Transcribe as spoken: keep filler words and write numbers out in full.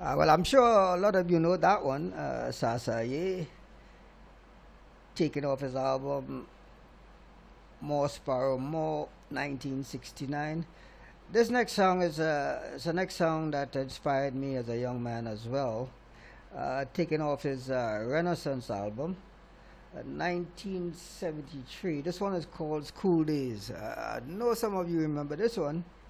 Uh, well, I'm sure a lot of you know that one, uh, Sasaye, taking off his album More Sparrow More, nineteen sixty-nine. This next song is uh, it's the next song that inspired me as a young man as well, uh, taken off his uh, Renaissance album, uh, nineteen seventy-three. This one is called School Days. Uh, I know some of you remember this one.